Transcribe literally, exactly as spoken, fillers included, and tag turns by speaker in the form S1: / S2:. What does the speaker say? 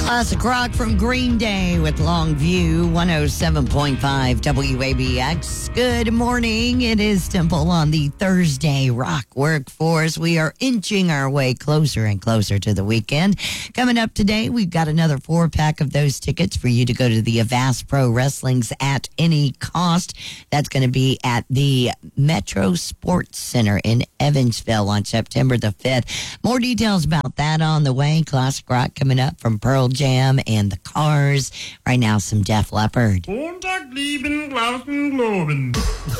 S1: Classic rock from Green Day with Longview, one oh seven point five W A B X. Good morning. It is Temple on the Thursday Rock Workforce. We are inching our way closer and closer to the weekend. Coming up today, we've got another four-pack of those tickets for you to go to the Avast Pro Wrestling's At Any Cost. That's going to be at the Metro Sports Center in Evansville on September the fifth. More details about that on the way. Classic rock coming up from Pearl Jam and the Cars. Right now, some Def Leppard.
S2: Montag, lieben, glauben, globen.